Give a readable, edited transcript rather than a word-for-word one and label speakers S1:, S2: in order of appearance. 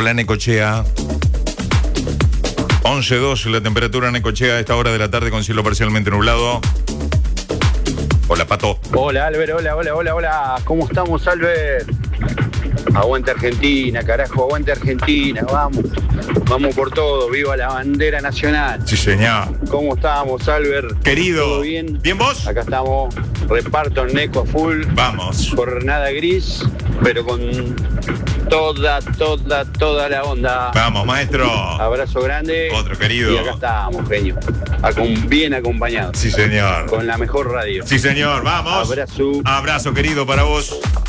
S1: Hola, Necochea. 11:02 la temperatura en Necochea a esta hora de la tarde con cielo parcialmente nublado. Hola, Pato.
S2: Hola, Albert, hola. ¿Cómo estamos, Albert? Aguante Argentina, carajo, aguante Argentina, vamos por todo, viva la bandera nacional.
S1: Sí, señor.
S2: ¿Cómo estamos, Albert?
S1: Querido.
S2: ¿Todo bien?
S1: ¿Bien vos?
S2: Acá estamos, reparto en Neco a full.
S1: Vamos.
S2: Jornada gris, pero con toda la onda.
S1: Vamos, maestro.
S2: Abrazo grande.
S1: Otro querido.
S2: Y acá estamos, genio. Bien acompañados.
S1: Sí, señor.
S2: Con la mejor radio.
S1: Sí, señor. Vamos.
S2: Abrazo.
S1: Abrazo, querido, para vos.